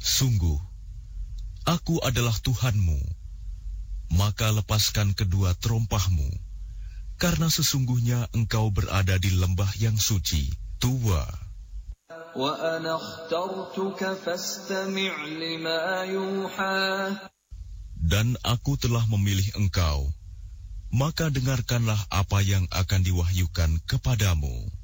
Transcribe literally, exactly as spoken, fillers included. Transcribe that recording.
Sungguh, aku adalah Tuhanmu, maka lepaskan kedua terompahmu, karena sesungguhnya engkau berada di lembah yang suci, tua. Dan aku telah memilih engkau, maka dengarkanlah apa yang akan diwahyukan kepadamu.